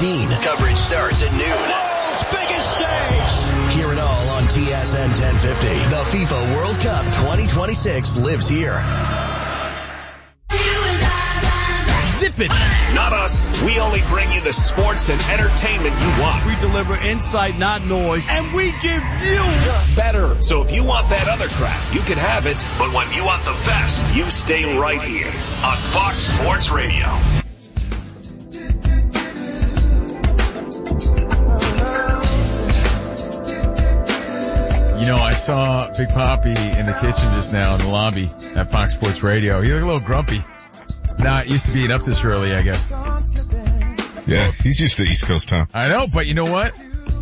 10:15. Coverage starts at noon. World's biggest stage. Hear it all on TSN 1050. The FIFA World Cup 2026 lives here. Zip it. Not us. We only bring you the sports and entertainment you want. We deliver insight, not noise, and we give you better. So if you want that other crap, you can have it. But when you want the best, you stay right here on Fox Sports Radio. You know, I saw Big Papi in the kitchen just now in the lobby at Fox Sports Radio. He looked a little grumpy. Not used to being up this early, I guess. Yeah, he's used to East Coast time. I know, but you know what?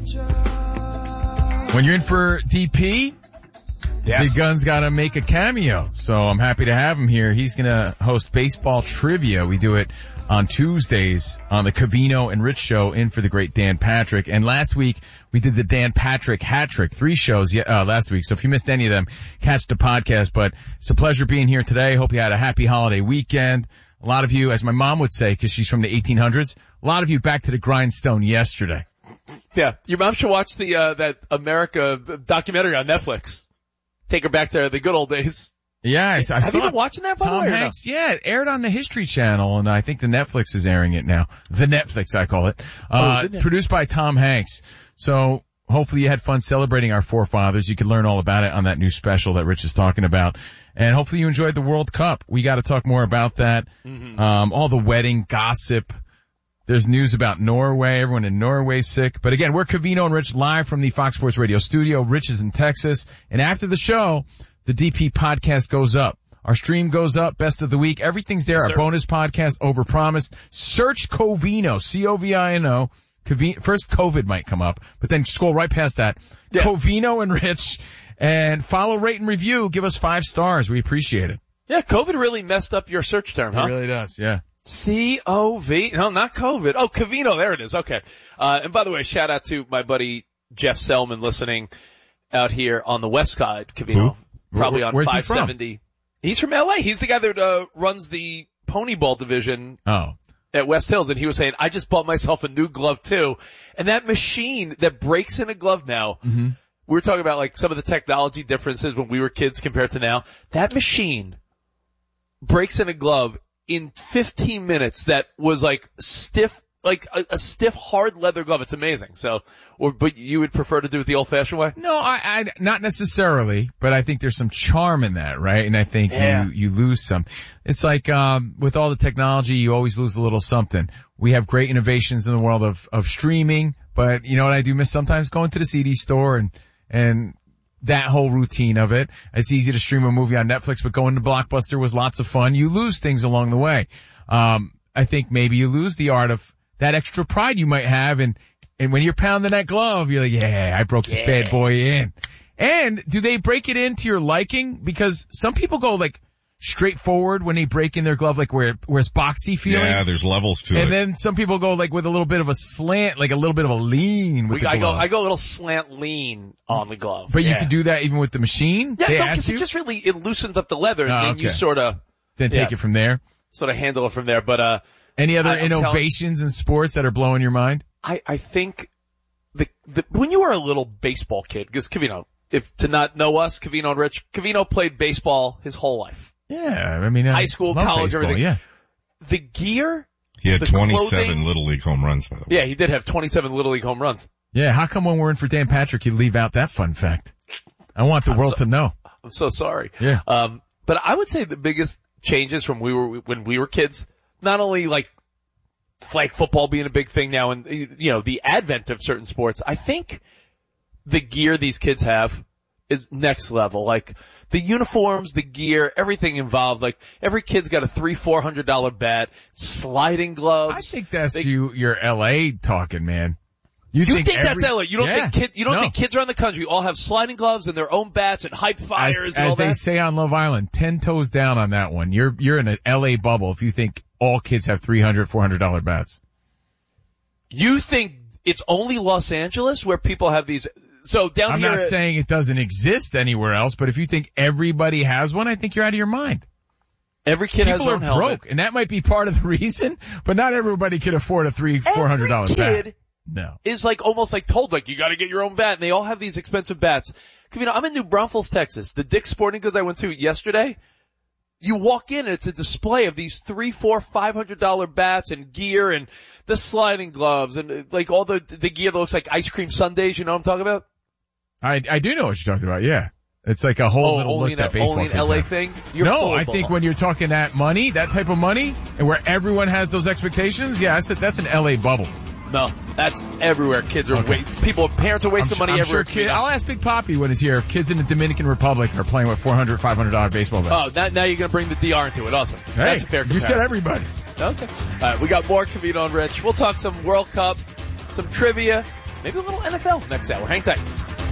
When you're in for DP, Big Gun's gotta make a cameo. So I'm happy to have him here. He's gonna host baseball trivia. We do it on Tuesdays on the Covino and Rich show in for the great Dan Patrick. And last week we did the Dan Patrick hat trick, 3 shows last week. So if you missed any of them, catch the podcast. But it's a pleasure being here today. Hope you had a happy holiday weekend. A lot of you, as my mom would say, because she's from the 1800s, a lot of you back to the grindstone yesterday. Yeah, your mom should watch the that America documentary on Netflix. Take her back to the good old days. Yeah, I saw. Have you been watching that, by the way? Tom Hanks, yeah, it aired on the History Channel, and I think the Netflix is airing it now. The Netflix, I call it. Produced by Tom Hanks. So hopefully you had fun celebrating our forefathers. You can learn all about it on that new special that Rich is talking about. And hopefully you enjoyed the World Cup. We got to talk more about that. Mm-hmm. All the wedding gossip. There's news about Norway. Everyone in Norway's sick. But again, we're Covino and Rich live from the Fox Sports Radio studio. Rich is in Texas. And after the show, the DP podcast goes up. Our stream goes up. Best of the week. Everything's there. Our bonus podcast, Overpromised. Search Covino. C-O-V-I-N-O. First COVID might come up, but then scroll right past that. Yeah. Covino and Rich. And follow, rate, and review. Give us 5 stars. We appreciate it. Yeah, COVID really messed up your search term, huh? It really does, yeah. C-O-V, no, not COVID. Oh, Covino, there it is. Okay. And by the way, shout out to my buddy Jeff Selman listening out here on the west side, Covino. Probably on Where's 570. He from? He's from LA. He's the guy that runs the pony ball division. At West Hills, and he was saying, I just bought myself a new glove too. And that machine that breaks in a glove now, we were talking about like some of the technology differences when we were kids compared to now. That machine breaks in a glove in 15 minutes that was like stiff, like a stiff hard leather glove. It's amazing. So, but you would prefer to do it the old fashioned way? No, I not necessarily, but I think there's some charm in that, right? And I think you lose some. It's like, with all the technology, you always lose a little something. We have great innovations in the world of streaming, but you know what I do miss sometimes? Going to the CD store and that whole routine of it. It's easy to stream a movie on Netflix, but going to Blockbuster was lots of fun. You lose things along the way. I think maybe you lose the art of that extra pride you might have, and when you're pounding that glove, you're like, yeah, I broke this bad boy in. And do they break it into your liking? Because some people go like straightforward when they break in their glove, like where it's boxy feeling. Yeah, there's levels to it. And then some people go like with a little bit of a slant, like a little bit of a lean with the glove. I go a little slant lean on the glove. But you can do that even with the machine? Yeah, because it just really, it loosens up the leather, and then you sort of then take it from there. Sort of handle it from there, but any other innovations in sports that are blowing your mind? I think when you were a little baseball kid, because Covino, if to not know us, Covino and Rich, Covino played baseball his whole life. Yeah, I mean, high school, college, baseball, everything. Yeah. The gear. He had 27 clothing, Little League home runs, by the way. Yeah, he did have 27 Little League home runs. Yeah, how come when we're in for Dan Patrick, you leave out that fun fact? I want the world to know. I'm so sorry. Yeah. But I would say the biggest changes from when we were kids, not only like flag football being a big thing now and, you know, the advent of certain sports, I think the gear these kids have is next level. Like the uniforms, the gear, everything involved. Like every kid's got a $300-400 bat, sliding gloves. I think that's your LA talking, man. You think that's LA? You don't think kids around the country all have sliding gloves and their own bats and hype fires and all that? As they say on Love Island, 10 toes down on that one. You're in an LA bubble if you think all kids have $300-400 bats. You think it's only Los Angeles where people have these? So down I'm here, not saying it doesn't exist anywhere else, but if you think everybody has one, I think you're out of your mind. Every kid has People their own are helmet. broke, and that might be part of the reason, but not everybody can afford a $300-$400 bat. No. Is like almost like told like you got to get your own bat, and they all have these expensive bats. I'm in New Braunfels, Texas. The Dick's Sporting Goods I went to yesterday. You walk in and it's a display of these $300, $400, $500 bats and gear and the sliding gloves and like all the gear that looks like ice cream sundaes. You know what I'm talking about? I do know what you're talking about. Yeah. It's like a whole little look that baseball only an LA thing? No, I think when you're talking that money, that type of money, and where everyone has those expectations, yeah, that's an LA bubble. No, that's everywhere. Kids are parents are wasting money everywhere. Sure I'll ask Big Poppy when he's here if kids in the Dominican Republic are playing with $400, $500 baseball bats. Oh, now you're going to bring the DR into it. Awesome. Hey, that's a fair comparison. You said everybody. Okay. All right, we got more Covino and Rich. We'll talk some World Cup, some trivia, maybe a little NFL next hour. Hang tight.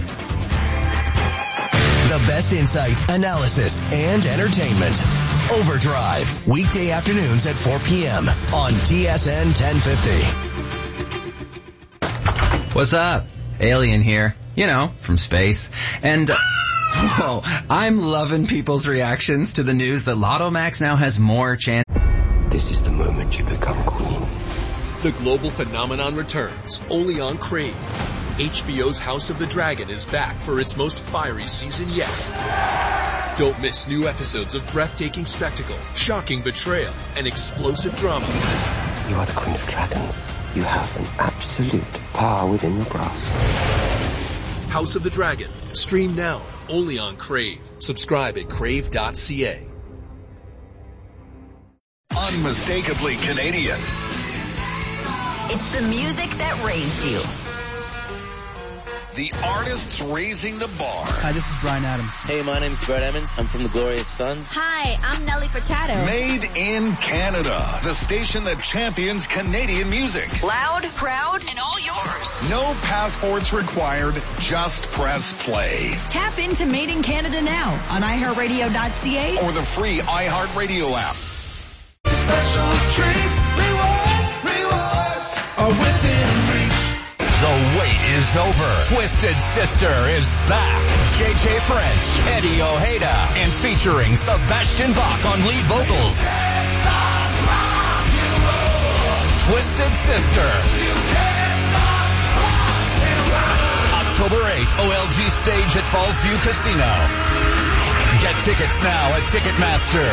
The best insight, analysis, and entertainment. Overdrive. Weekday afternoons at 4 p.m. on TSN 1050. What's up? Alien here. You know, from space. And, whoa, I'm loving people's reactions to the news that Lotto Max now has more chance. This is the moment you become queen. The global phenomenon returns, only on Crave. HBO's House of the Dragon is back for its most fiery season yet. Don't miss new episodes of breathtaking spectacle, shocking betrayal, and explosive drama. You are the Queen of Dragons. You have an absolute power within your grasp. House of the Dragon. Stream now, only on Crave. Subscribe at crave.ca. Unmistakably Canadian. It's the music that raised you. The artists raising the bar. Hi, this is Bryan Adams. Hey, my name's Brett Emmons. I'm from the Glorious Sons. Hi, I'm Nelly Furtado. Made in Canada. The station that champions Canadian music. Loud, proud, and all yours. No passports required. Just press play. Tap into Made in Canada now on iHeartRadio.ca or the free iHeartRadio app. Special treats, rewards are within reach. The wait is over. Twisted Sister is back. JJ French, Eddie Ojeda, and featuring Sebastian Bach on lead vocals. Twisted Sister. October 8th, OLG stage at Fallsview Casino. Get tickets now at Ticketmaster.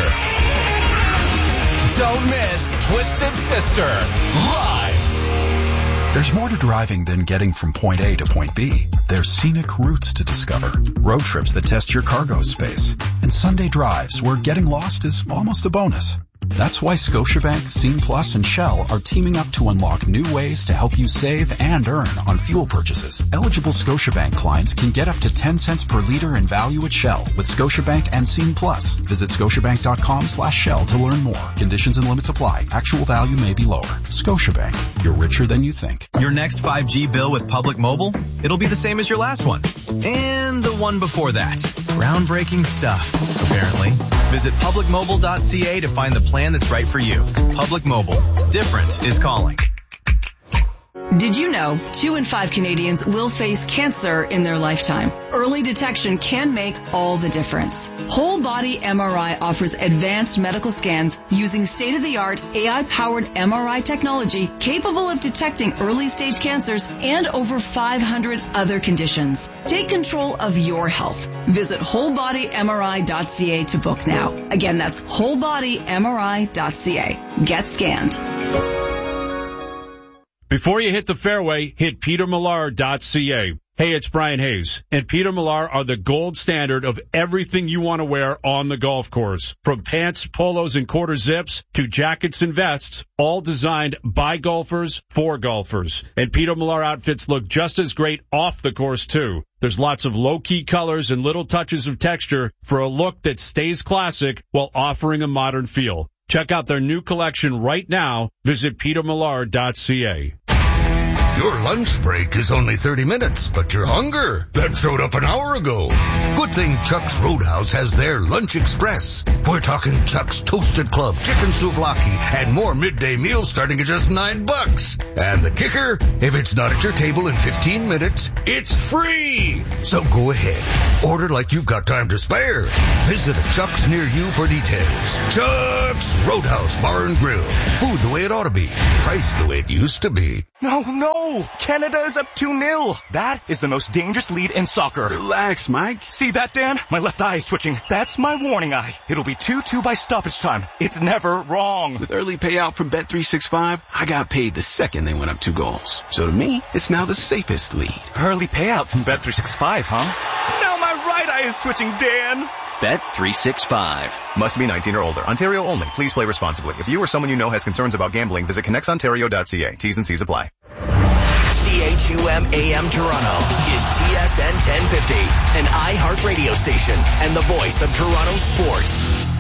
Don't miss Twisted Sister live. There's more to driving than getting from point A to point B. There's scenic routes to discover, road trips that test your cargo space, and Sunday drives where getting lost is almost a bonus. That's why Scotiabank, Scene Plus, and Shell are teaming up to unlock new ways to help you save and earn on fuel purchases. Eligible Scotiabank clients can get up to 10 cents per liter in value at Shell with Scotiabank and Scene Plus. Visit scotiabank.com/Shell to learn more. Conditions and limits apply. Actual value may be lower. Scotiabank. You're richer than you think. Your next 5G bill with Public Mobile? It'll be the same as your last one. And the one before that. Groundbreaking stuff, apparently. Visit publicmobile.ca to find the plan that's right for you. Public Mobile. Different is calling. Did you know 2 in 5 Canadians will face cancer in their lifetime? Early detection can make all the difference. Whole Body MRI offers advanced medical scans using state-of-the-art AI-powered MRI technology capable of detecting early-stage cancers and over 500 other conditions. Take control of your health. Visit wholebodymri.ca to book now. Again, that's wholebodymri.ca. Get scanned. Before you hit the fairway, hit petermillar.ca. Hey, it's Brian Hayes, and Peter Millar are the gold standard of everything you want to wear on the golf course. From pants, polos, and quarter zips to jackets and vests, all designed by golfers for golfers. And Peter Millar outfits look just as great off the course, too. There's lots of low-key colors and little touches of texture for a look that stays classic while offering a modern feel. Check out their new collection right now. Visit petermillar.ca. Your lunch break is only 30 minutes, but your hunger, that showed up an hour ago. Good thing Chuck's Roadhouse has their Lunch Express. We're talking Chuck's Toasted Club, chicken souvlaki, and more midday meals starting at just $9. And the kicker, if it's not at your table in 15 minutes, it's free. So go ahead. Order like you've got time to spare. Visit a Chuck's near you for details. Chuck's Roadhouse Bar and Grill. Food the way it ought to be. Price the way it used to be. No! Canada is up 2-0. That is the most dangerous lead in soccer. Relax, Mike. See that, Dan? My left eye is twitching. That's my warning eye. It'll be 2-2 by stoppage time. It's never wrong. With early payout from Bet365, I got paid the second they went up 2 goals. So to me, it's now the safest lead. Early payout from Bet365, huh? Now my right eye is twitching, Dan. Bet365. Must be 19 or older. Ontario only. Please play responsibly. If you or someone you know has concerns about gambling, visit connectsontario.ca. T's and C's apply. CHUM AM Toronto is TSN 1050, an iHeart radio station and the voice of Toronto sports.